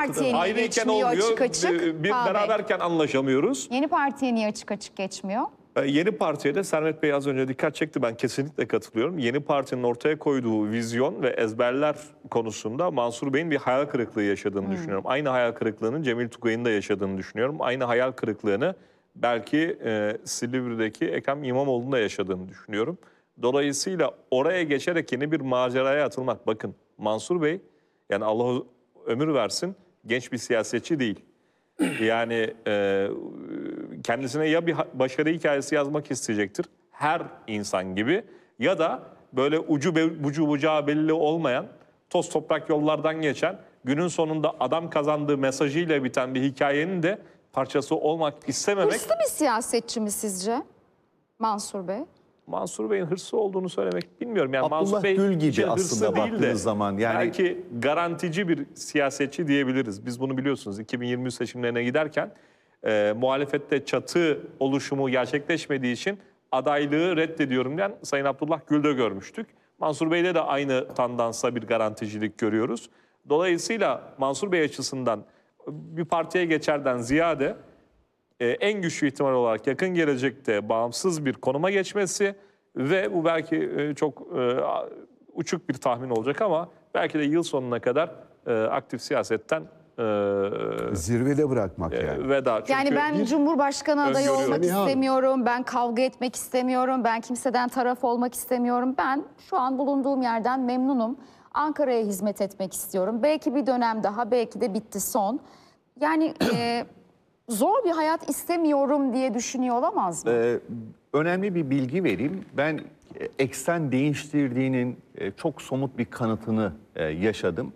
partiye niye Ayrıyken geçmiyor olmuyor. açık açık? Bir Kaan Bey, beraberken anlaşamıyoruz. yeni partiye niye açık açık geçmiyor? Yeni partiye de Sermet Bey az önce dikkat çekti. Ben kesinlikle katılıyorum. Yeni partinin ortaya koyduğu vizyon ve ezberler konusunda Mansur Bey'in bir hayal kırıklığı yaşadığını düşünüyorum. Aynı hayal kırıklığının Cemil Tugay'ın da yaşadığını düşünüyorum. Aynı hayal kırıklığını belki Silivri'deki Ekrem İmamoğlu'nun da yaşadığını düşünüyorum. Dolayısıyla oraya geçerek yeni bir maceraya atılmak. Bakın Mansur Bey, yani Allah ömür versin, genç bir siyasetçi değil. Yani kendisine ya bir başarı hikayesi yazmak isteyecektir, her insan gibi, ya da böyle ucu bucağı belli olmayan, toz toprak yollardan geçen, günün sonunda adam kazandığı mesajıyla biten bir hikayenin de parçası olmak istememek. Hırslı bir siyasetçi mi sizce Mansur Bey? Mansur Bey'in hırslı olduğunu söylemek bilmiyorum. Yani Abdullah Mansur Bey Gül gibi hırslı aslında değil de baktığınız zaman. Yani belki garantici bir siyasetçi diyebiliriz. Biz bunu biliyorsunuz 2023 seçimlerine giderken muhalefette çatı oluşumu gerçekleşmediği için adaylığı reddediyorum diyen Sayın Abdullah Gül'de görmüştük. Mansur Bey'de de aynı tandansa bir garanticilik görüyoruz. Dolayısıyla Mansur Bey açısından bir partiye geçerden ziyade en güçlü ihtimal olarak yakın gelecekte bağımsız bir konuma geçmesi ve bu belki çok uçuk bir tahmin olacak ama belki de yıl sonuna kadar aktif siyasetten zirvede bırakmak yani. veda. Çünkü Yani ben Cumhurbaşkanı adayı öngörüyorum. olmak Nihan. istemiyorum, ben kavga etmek istemiyorum, ben kimseden taraf olmak istemiyorum. Ben şu an bulunduğum yerden memnunum. Ankara'ya hizmet etmek istiyorum. Belki bir dönem daha, belki de bitti son. Yani zor bir hayat istemiyorum diye düşünüyor olamaz mı? önemli bir bilgi vereyim. Ben eksen değiştirdiğinin çok somut bir kanıtını yaşadım.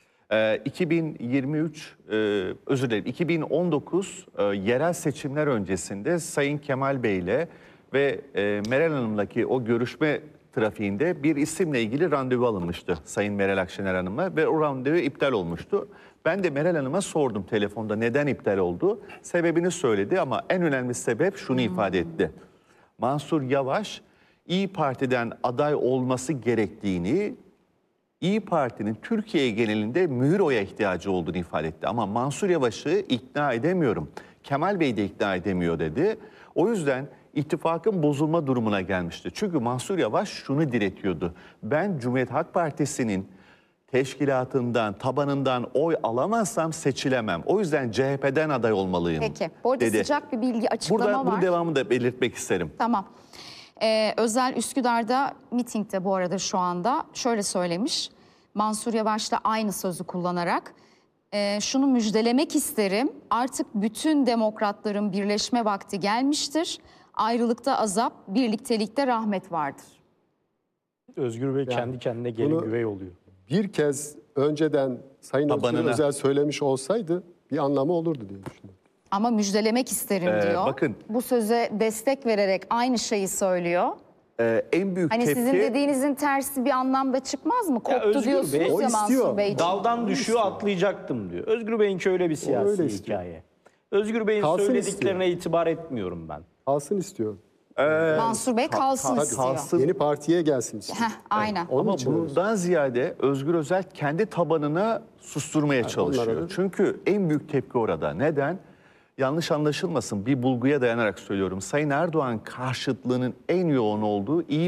2023, özür dilerim, 2019 yerel seçimler öncesinde Sayın Kemal Bey'le ve Meral Hanım'la o görüşme trafiğinde bir isimle ilgili randevu alınmıştı Sayın Meral Akşener Hanım'a ve o randevu iptal olmuştu. Ben de Meral Hanım'a sordum telefonda neden iptal oldu. Sebebini söyledi ama en önemli sebep şunu ifade etti. Mansur Yavaş İYİ Parti'den aday olması gerektiğini, İYİ Parti'nin Türkiye genelinde mühür oya ihtiyacı olduğunu ifade etti. Ama Mansur Yavaş'ı ikna edemiyorum. Kemal Bey de ikna edemiyor dedi. O yüzden ittifakın bozulma durumuna gelmişti. Çünkü Mansur Yavaş şunu diretiyordu. Ben Cumhuriyet Halk Partisi'nin teşkilatından, tabanından oy alamazsam seçilemem. O yüzden CHP'den aday olmalıyım Peki. Bu arada dedi. sıcak bir bilgi, açıklama Burada var. bu devamını da belirtmek isterim. Tamam. Özel Üsküdar'da mitingde bu arada şu anda şöyle söylemiş. Mansur Yavaş'la aynı sözü kullanarak şunu müjdelemek isterim. Artık bütün demokratların birleşme vakti gelmiştir. Ayrılıkta azap, birliktelikte rahmet vardır. Özgür Bey kendi kendine gelin güvey oluyor. Bir kez önceden Sayın Özgür Tabanına. Özel söylemiş olsaydı bir anlamı olurdu diye düşünüyorum. Ama müjdelemek isterim diyor. bakın. Bu söze destek vererek aynı şeyi söylüyor. En büyük Hani tepki... sizin dediğinizin tersi bir anlamda çıkmaz mı? Koptu Özgür diyorsunuz Bey, o ya Mansur istiyor. Bey için. Daldan düşüyor atlayacaktım diyor. Özgür Bey'inki öyle bir siyasi öyle istiyor. hikaye. Özgür Bey'in Kalsın söylediklerine itibar etmiyorum ben. Kalsın istiyor. Mansur Bey kalsın istiyor. kalsın. Yeni partiye gelsin istiyor. Heh, aynen. Onun Ama için öyle. bundan ziyade Özgür Özel kendi tabanına susturmaya çalışıyor. onlara da- Çünkü en büyük tepki orada. Neden? Yanlış anlaşılmasın, bir bulguya dayanarak söylüyorum. Sayın Erdoğan karşıtlığının en yoğun olduğu İYİ